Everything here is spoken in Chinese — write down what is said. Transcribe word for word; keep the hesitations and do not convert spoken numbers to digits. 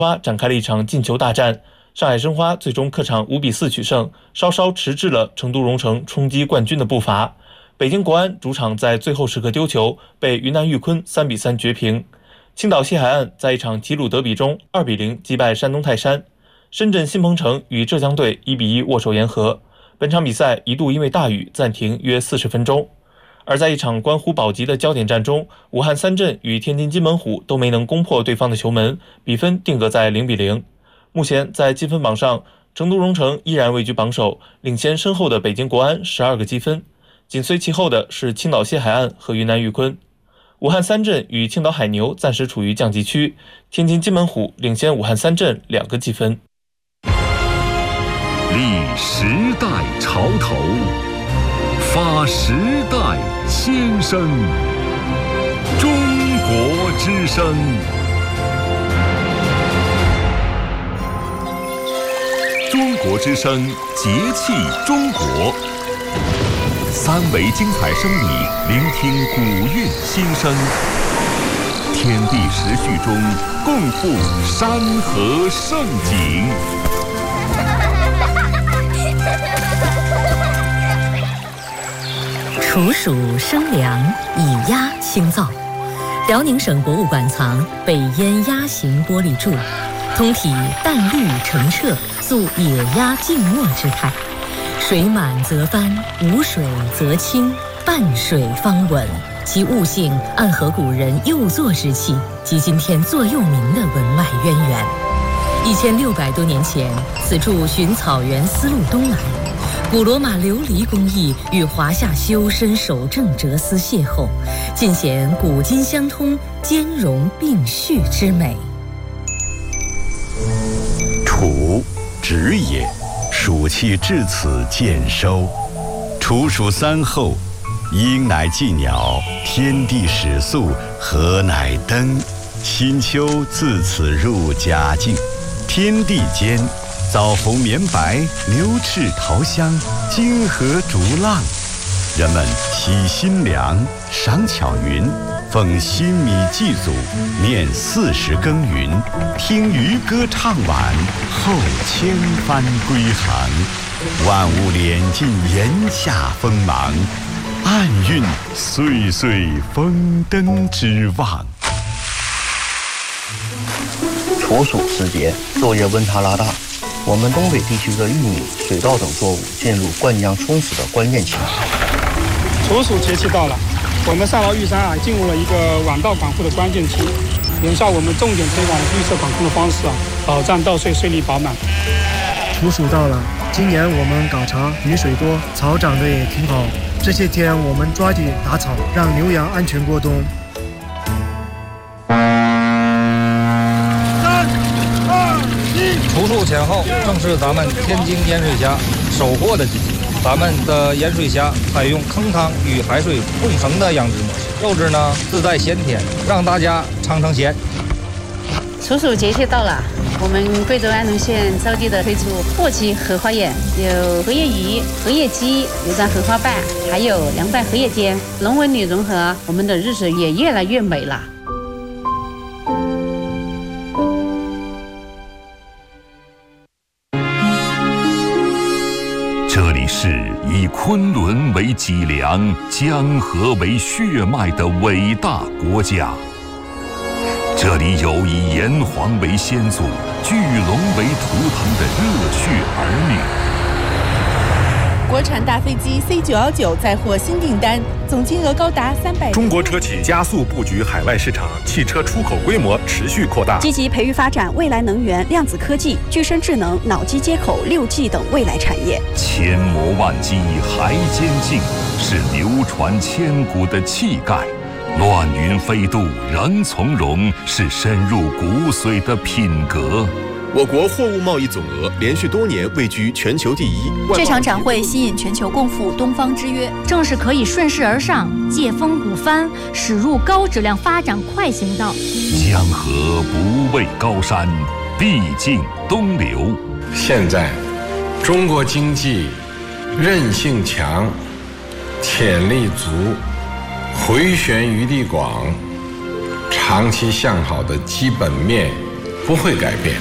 花展开了一场进球大战，上海申花最终客场五比四取胜，稍稍迟滞了成都蓉城冲击冠军的步伐。北京国安主场在最后时刻丢球，被云南玉坤三比三绝平。青岛西海岸在一场吉鲁德比中二比零击败山东泰山。深圳新鹏城与浙江队一比一握手言和。本场比赛一度因为大雨暂停约四十分钟。而在一场关乎保级的焦点战中，武汉三镇与天津津门虎都没能攻破对方的球门，比分定格在零比零。目前在积分榜上，成都蓉城依然位居榜首，领先身后的北京国安十二个积分，紧随其后的是青岛西海岸和云南玉坤。武汉三镇与青岛海牛暂时处于降级区，天津津门虎领先武汉三镇两个积分。 立时代潮头，发时代先声，中国之声。中国之声节气中国，三维精彩声里聆听古韵心声，天地时序中共赴山河盛景。 处暑生凉，以鸭清燥。辽宁省博物馆藏北烟鸭形玻璃柱，通体淡绿澄澈，塑野鸭静默之态。水满则翻，无水则清，半水方稳。其物性暗合古人右坐之气及今天座右铭的文脉渊源。一千六百多年前，此柱循草原丝路东来，古罗马琉璃工艺与华夏修身守正哲思邂逅，尽显古今相通、兼容并蓄之美。 处，止也，暑气至此渐收。处暑三候，鹰乃祭鸟，天地始肃，禾乃登。新秋自此入佳境。天地间，枣红绵白，牛翅桃香，金河逐浪。人们喜新粮，赏巧云，奉新米祭祖，念四时耕耘，听渔歌唱晚，后千帆归航。万物敛尽炎夏锋芒，暗蕴岁岁丰登之望。 处暑时节，昼夜温差拉大，我们东北地区的玉米、水稻等作物进入灌浆充实的关键期。 处暑节气到了，我们上饶玉山啊进入了一个晚稻管护的关键期。眼下我们重点推广了绿色管控的方式啊，保障稻穗穗粒饱满。 处暑到了，今年我们搞茶，雨水多，草长得也挺好。这些天我们抓紧打草，让牛羊安全过冬。 处暑前后正是咱们天津盐水虾收获的季节。咱们的盐水虾采用坑汤与海水共生的养殖模式，肉质呢自带鲜甜，让大家尝尝鲜。 处暑节气到了，我们贵州安龙县招地的推出货基荷花眼，有荷叶鱼、荷叶鸡、有张荷花瓣，还有凉拌荷叶尖，龙纹女融合，我们的日子也越来越美了。 这里是以昆仑为脊梁、江河为血脉的伟大国家。这里有以炎黄为先祖、巨龙为图腾的热血儿女。 国产大飞机 C 九一九再获新订单，总金额高达三百。 中国车企加速布局海外市场，汽车出口规模持续扩大， 积极培育发展未来能源、量子科技、具身智能、脑机接口、六 G 等未来产业。 千磨万击还坚劲，是流传千古的气概；乱云飞渡仍从容，是深入骨髓的品格。 我国货物贸易总额连续多年位居全球第一。 这场展会吸引全球共赴东方之约， 正是可以顺势而上，借风鼓帆，驶入高质量发展快行道。 江河不畏高山，必尽东流。 现在，中国经济韧性强，潜力足，回旋余地广，长期向好的基本面不会改变。